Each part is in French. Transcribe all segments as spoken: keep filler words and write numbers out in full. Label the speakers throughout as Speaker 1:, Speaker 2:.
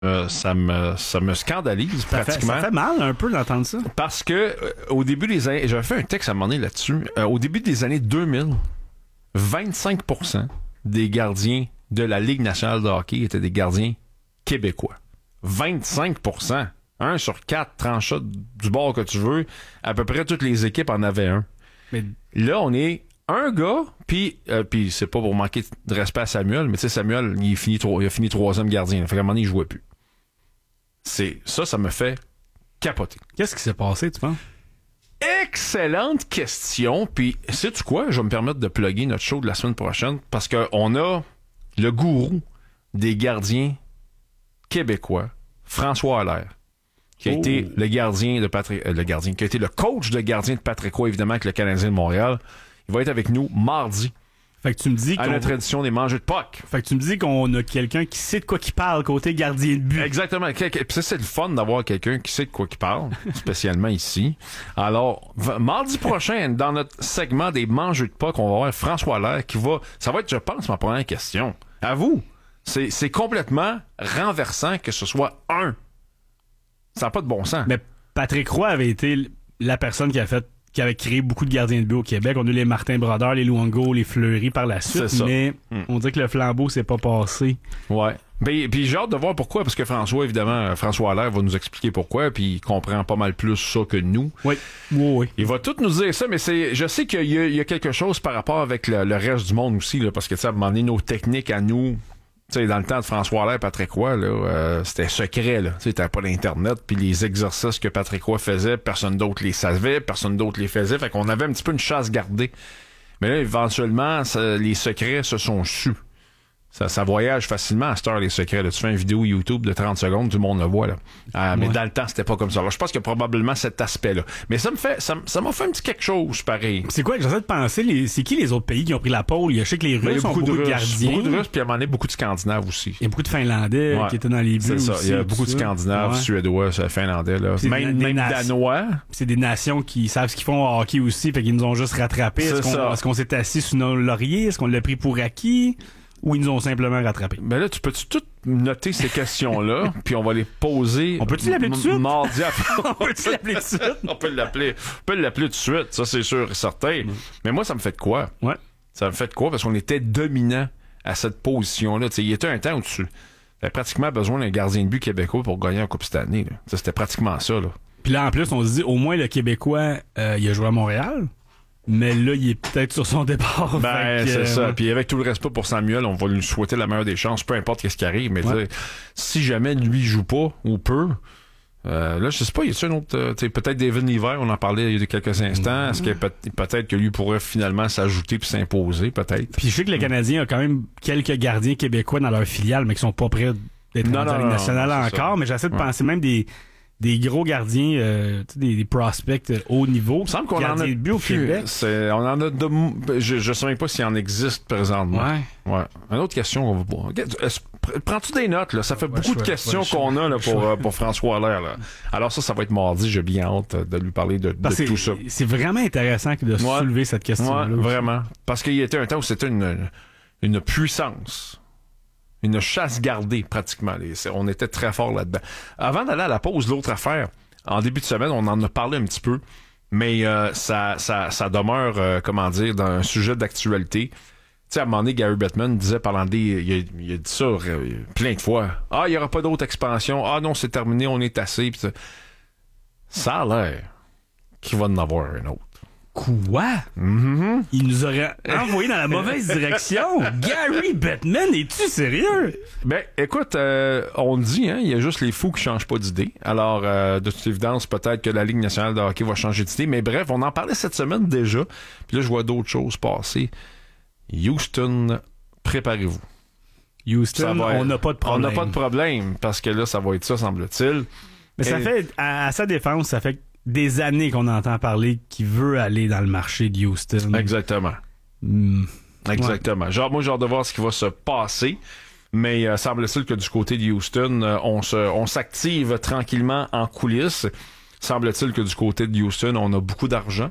Speaker 1: Euh, ça me ça me scandalise
Speaker 2: ça
Speaker 1: pratiquement.
Speaker 2: Fait, ça fait mal un peu d'entendre ça.
Speaker 1: Parce que euh, au début des années, j'avais fait un texte à un moment donné là-dessus. Euh, au début des années deux mille, vingt-cinq pour cent des gardiens de la Ligue nationale de hockey étaient des gardiens québécois. vingt-cinq pour cent. Un sur quatre tranchats du bord que tu veux. À peu près toutes les équipes en avaient un. Mais là, on est un gars, puis euh, puis c'est pas pour manquer de respect à Samuel, mais tu sais, Samuel, il, est fini, il a fini troisième gardien. Fait qu'à un moment donné, il jouait plus. C'est ça, ça me fait capoter.
Speaker 2: Qu'est-ce qui s'est passé, tu penses?
Speaker 1: Excellente question. Puis, sais-tu quoi? Je vais me permettre de plugger notre show de la semaine prochaine parce qu'on a le gourou des gardiens québécois, François Allaire, qui a oh. été le gardien de Patrick, euh, le gardien, qui a été le coach de gardien de Patrick Roy, évidemment, avec le Canadien de Montréal. Il va être avec nous mardi. Fait que tu me dis à notre édition des Mangeux de Puck.
Speaker 2: Fait que tu me dis qu'on a quelqu'un qui sait de quoi qu'il parle côté gardien de but.
Speaker 1: Exactement. Puis ça, c'est le fun d'avoir quelqu'un qui sait de quoi qu'il parle, spécialement ici. Alors, v- mardi prochain, dans notre segment des Mangeux de Puck, on va avoir François Allaire qui va... Ça va être, je pense, ma première question. À vous. C'est, c'est complètement renversant que ce soit un. Ça n'a pas de bon sens.
Speaker 2: Mais Patrick Roy avait été la personne qui a fait qui avait créé beaucoup de gardiens de but au Québec. On a eu les Martin Brodeur, les Luongo, les Fleury par la suite, mais mm. on dit que le flambeau s'est pas passé.
Speaker 1: Ouais. Puis, puis j'ai hâte de voir pourquoi, parce que François, évidemment, François Allaire va nous expliquer pourquoi, puis il comprend pas mal plus ça que nous.
Speaker 2: Oui, oui, oui.
Speaker 1: Il va tout nous dire ça, mais c'est, je sais qu'il y a, il y a quelque chose par rapport avec le, le reste du monde aussi, là, parce que, tu sais, à un moment donné, nos techniques à nous... Tu sais, dans le temps de François Allaire, Patrick Roy, là, euh, c'était secret, là. Tu sais, t'avais pas d'Internet, puis les exercices que Patrick Roy faisait, personne d'autre les savait, personne d'autre les faisait, fait qu'on avait un petit peu une chasse gardée. Mais là, éventuellement, ça, les secrets se sont sus. Ça, ça voyage facilement à cette heure, les secrets. Là. Tu fais une vidéo YouTube de trente secondes, tout le monde le voit. Là. Euh, ouais. Mais dans le temps, c'était pas comme ça. Alors, je pense qu'il y a probablement cet aspect-là. Mais ça me fait, ça, ça m'a fait un petit quelque chose, pareil.
Speaker 2: C'est quoi? J'essaie de penser, les, c'est qui les autres pays qui ont pris la pôle? Je sais que les Russes ont beaucoup, beaucoup de, de gardiens.
Speaker 1: Beaucoup de Russes, puis à un moment donné, beaucoup de Scandinaves aussi.
Speaker 2: Il y a beaucoup de Finlandais ouais. qui étaient dans les buts.
Speaker 1: C'est ça.
Speaker 2: Aussi,
Speaker 1: il y a beaucoup de Scandinaves, ouais. Suédois, Finlandais. Là. Même, même Danois.
Speaker 2: C'est des nations qui savent ce qu'ils font au hockey aussi, fait qu'ils nous ont juste rattrapés. Est-ce qu'on, est-ce qu'on s'est assis sous nos lauriers? Est-ce qu'on l'a pris pour acquis? Ou ils nous ont simplement rattrapés.
Speaker 1: Ben là, tu peux-tu tout noter ces questions-là, puis on va les poser.
Speaker 2: On peut-tu l'appeler tout de suite?
Speaker 1: Mardi après.
Speaker 2: On peut-tu l'appeler tout de suite?
Speaker 1: On peut l'appeler. On peut l'appeler tout de suite, ça c'est sûr et certain. Mm. Mais moi, ça me fait de quoi?
Speaker 2: Ouais.
Speaker 1: Ça me fait de quoi? Parce qu'on était dominant à cette position-là. T'sais, il y était un temps où tu avais pratiquement besoin d'un gardien de but québécois pour gagner un coupe cette année. Là. C'était pratiquement ça. Là.
Speaker 2: Puis là, en plus, on se dit, au moins le Québécois, euh, il a joué à Montréal. Mais là, il est peut-être sur son départ.
Speaker 1: Ben, c'est
Speaker 2: euh,
Speaker 1: ça.
Speaker 2: Ouais.
Speaker 1: Puis avec tout le respect pour Samuel, on va lui souhaiter la meilleure des chances, peu importe qu'est-ce qui arrive. Mais
Speaker 2: ouais.
Speaker 1: si jamais lui joue pas ou peu, euh, là, je sais pas, y a-t-il un autre, euh, peut-être David Niver, on en parlait il y a quelques instants. Est-ce que peut- peut-être que lui pourrait finalement s'ajouter puis s'imposer, peut-être.
Speaker 2: Puis je sais que le Canadien a quand même quelques gardiens québécois dans leur filiale, mais qui sont pas prêts d'être
Speaker 1: non,
Speaker 2: dans la Ligue nationale non, encore. Ça. Mais j'essaie de ouais. penser même des des gros gardiens, euh, des, des prospects euh, haut niveau. Il me
Speaker 1: semble qu'on en a
Speaker 2: de but au Québec.
Speaker 1: C'est, on en a de, je, je sais même pas s'il en existe présentement.
Speaker 2: Ouais.
Speaker 1: Ouais. Une autre question, on va voir. Prends-tu des notes, là? Ça fait ouais, beaucoup de questions qu'on a, là, pour, euh, pour François Allaire, là. Alors ça, ça va être mardi. J'ai bien hâte de lui parler de, de tout ça.
Speaker 2: C'est vraiment intéressant de ouais. soulever cette question-là.
Speaker 1: Ouais, vraiment. Parce qu'il y était un temps où c'était une, une puissance. Une chasse gardée, pratiquement. On était très fort là-dedans. Avant d'aller à la pause, l'autre affaire, en début de semaine, on en a parlé un petit peu, mais euh, ça, ça, ça demeure, euh, comment dire, dans un sujet d'actualité. Tu sais, à un moment donné, Gary Bettman disait, parlant des... Il a, il a dit ça euh, plein de fois. « Ah, il n'y aura pas d'autre expansion. Ah non, c'est terminé, on est assez. » Puis ça, ça a l'air qu'il va en avoir un autre.
Speaker 2: Quoi?
Speaker 1: Mm-hmm.
Speaker 2: Il nous aurait envoyé dans la mauvaise direction. Gary Bettman, es-tu sérieux?
Speaker 1: Ben, écoute, euh, on dit, hein, il y a juste les fous qui changent pas d'idée. Alors, euh, de toute évidence, peut-être que la Ligue nationale de hockey va changer d'idée. Mais bref, on en parlait cette semaine déjà. Puis là, je vois d'autres choses passer. Houston, préparez-vous.
Speaker 2: Houston, va, on n'a pas de problème.
Speaker 1: On n'a pas de problème, parce que là, ça va être ça, semble-t-il.
Speaker 2: Mais Et... ça fait, à, à sa défense, ça fait des années qu'on entend parler qu'il veut aller dans le marché de Houston.
Speaker 1: Exactement.
Speaker 2: Mm.
Speaker 1: Exactement. Ouais. Genre, moi, j'ai hâte de voir ce qui va se passer. Mais euh, semble-t-il que du côté de Houston, euh, on se, on s'active tranquillement en coulisses. Semble-t-il que du côté de Houston, on a beaucoup d'argent.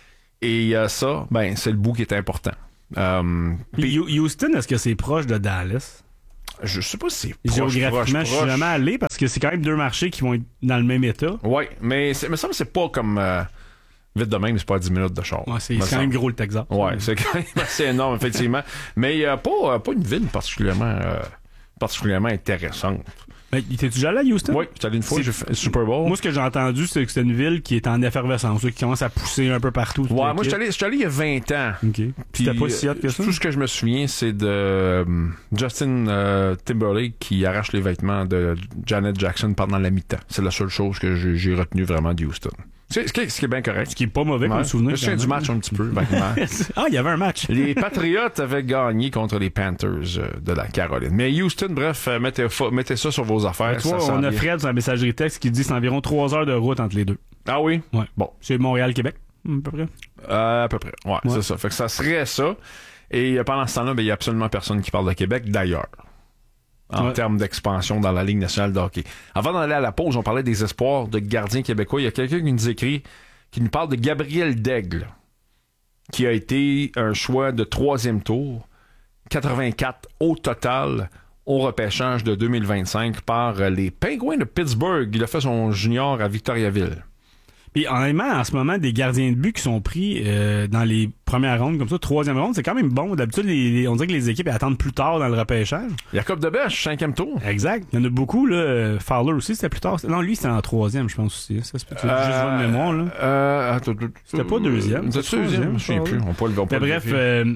Speaker 1: Et euh, ça, ben, c'est le bout qui est important. Euh,
Speaker 2: Puis Houston, est-ce que c'est proche de Dallas?
Speaker 1: Je sais pas si c'est proche,
Speaker 2: géographiquement,
Speaker 1: proche,
Speaker 2: je suis jamais allé parce que c'est quand même deux marchés qui vont être dans le même état.
Speaker 1: Oui, mais il me semble que c'est pas comme... Euh, vite de même, c'est pas à dix minutes de char.
Speaker 2: Ouais, c'est quand semble. même gros le Texas.
Speaker 1: Oui, c'est quand même assez énorme, effectivement. Mais il n'y a pas, pas une ville particulièrement, euh, particulièrement intéressante.
Speaker 2: Mais t'es-tu déjà allé à Houston?
Speaker 1: Oui, j'étais allé une fois, j'ai fait le Super Bowl.
Speaker 2: Moi, ce que j'ai entendu, c'est que c'est une ville qui est en effervescence, qui commence à pousser un peu partout.
Speaker 1: Ouais, moi, j'étais allé, allé il y a vingt ans.
Speaker 2: OK. C'était pas si hot que ça?
Speaker 1: Tout ce que je me souviens, c'est de euh, Justin euh, Timberlake qui arrache les vêtements de Janet Jackson pendant la mi-temps. C'est la seule chose que j'ai, j'ai retenu vraiment de Houston. Ce qui, est, ce qui est bien correct.
Speaker 2: Ce qui est pas mauvais comme
Speaker 1: ouais.
Speaker 2: souvenir.
Speaker 1: Je me souviens du match un petit peu, vaguement.
Speaker 2: Ah, il y avait un match.
Speaker 1: Les Patriots avaient gagné contre les Panthers euh, de la Caroline. Mais Houston, bref, euh, mettez, mettez ça sur vos affaires.
Speaker 2: Mais toi, on a Fred sur la messagerie texte qui dit que c'est environ trois heures de route entre les deux.
Speaker 1: Ah oui?
Speaker 2: Ouais.
Speaker 1: Bon.
Speaker 2: C'est Montréal-Québec, à peu près?
Speaker 1: Euh, à peu près, ouais, ouais, c'est ça. Fait que ça serait ça. Et euh, pendant ce temps-là, il ben, n'y a absolument personne qui parle de Québec, d'ailleurs. En ouais. termes d'expansion dans la Ligue nationale de hockey. Avant d'aller à la pause, on parlait des espoirs de gardiens québécois. Il y a quelqu'un qui nous écrit, qui nous parle de Gabriel Daigle, qui a été un choix de troisième tour, quatre-vingt-quatre au total, au repêchage de deux mille vingt-cinq par les Penguins de Pittsburgh. Il a fait son junior à Victoriaville.
Speaker 2: Puis honnêtement, en ce moment, des gardiens de but qui sont pris euh, dans les premières rondes, comme ça, troisième ronde, c'est quand même bon. D'habitude, les, les, on dirait que les équipes elles attendent plus tard dans le repêchage.
Speaker 1: Jacob Debèche, cinquième tour.
Speaker 2: Exact. Il y en a beaucoup, là. Fowler aussi, c'était plus tard. Non, lui, c'était en troisième, je pense aussi. Ça, c'est peut-être euh, juste votre mémoire, là.
Speaker 1: Euh, attends,
Speaker 2: c'était pas deuxième.
Speaker 1: C'était deuxième, je ne sais plus. On peut le voir.
Speaker 2: Mais bref, euh,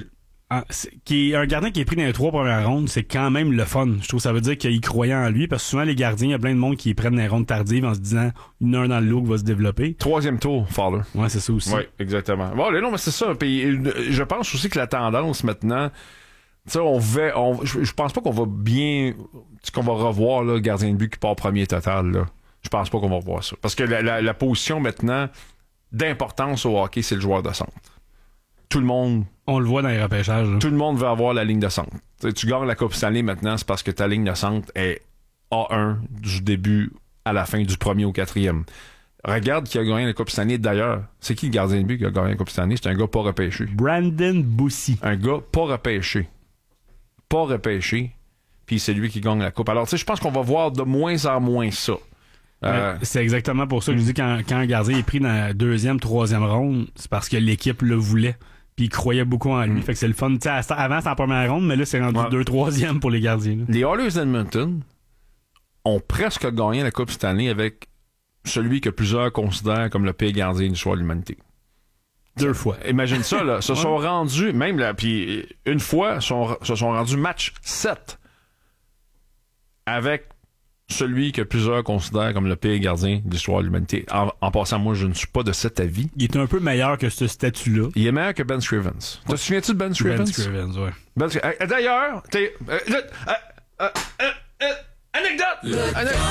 Speaker 2: qui est un gardien qui est pris dans les trois premières rondes, c'est quand même le fun. Je trouve que ça veut dire qu'il croyait en lui, parce que souvent les gardiens, il y a plein de monde qui prennent les rondes tardives en se disant une heure dans le lot qui va se développer.
Speaker 1: Troisième tour, Fowler.
Speaker 2: Ouais, c'est ça aussi.
Speaker 1: Oui, exactement. Bon, non, mais c'est ça. Puis je pense aussi que la tendance maintenant, tu sais, on va, on, je, je pense pas qu'on va bien, qu'on va revoir là, le gardien de but qui part premier total. Là. Je pense pas qu'on va revoir ça, parce que la, la, la position maintenant d'importance au hockey, c'est le joueur de centre. Tout le monde.
Speaker 2: On le voit dans les repêchages. Là.
Speaker 1: Tout le monde veut avoir la ligne de centre. T'sais, tu gagnes la Coupe Stanley maintenant, c'est parce que ta ligne de centre est A un du début à la fin, du premier au quatrième. Regarde qui a gagné la Coupe Stanley d'ailleurs. C'est qui le gardien de but qui a gagné la Coupe Stanley? C'est un gars pas repêché.
Speaker 2: Brandon Boussy.
Speaker 1: Un gars pas repêché. Pas repêché. Puis c'est lui qui gagne la Coupe. Alors, tu sais, je pense qu'on va voir de moins en moins ça.
Speaker 2: Euh, c'est exactement pour ça que je dis quand, quand un gardien est pris dans la deuxième, troisième ronde, c'est parce que l'équipe le voulait. Puis il croyait beaucoup en lui. Mm. Fait que c'est le fun. T'sais, avant, c'était en première ronde, mais là, c'est rendu ouais. deux, troisième pour les gardiens. Là.
Speaker 1: Les Oilers d'Edmonton ont presque gagné la Coupe Stanley avec celui que plusieurs considèrent comme le pire gardien de l'histoire de l'humanité.
Speaker 2: Deux fois.
Speaker 1: Imagine ça, là. Se ouais. sont rendus, même là, puis une fois, sont, se sont rendus match sept avec celui que plusieurs considèrent comme le pire gardien de l'histoire de l'humanité. En, en passant, moi, je ne suis pas de cet avis.
Speaker 2: Il est un peu meilleur que ce statut-là.
Speaker 1: Il est meilleur que Ben Scrivens. Ouais. Te souviens-tu de Ben Scrivens?
Speaker 2: Ben Scrivens, ouais.
Speaker 1: Ben, euh, d'ailleurs, t'es... Euh, euh, euh, euh, euh, anecdote! anecdote!